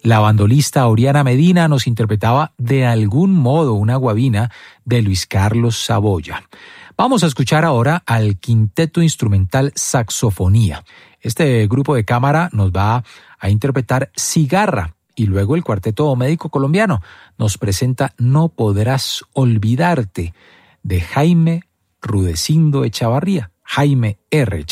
La bandolista Oriana Medina nos interpretaba De algún modo una guabina de Luis Carlos Saboya. Vamos a escuchar ahora al Quinteto Instrumental Saxofonía. Este grupo de cámara nos va a interpretar Cigarra, y luego el Cuarteto Médico Colombiano nos presenta No podrás olvidarte de Jaime Rudecindo Echavarría, Jaime R.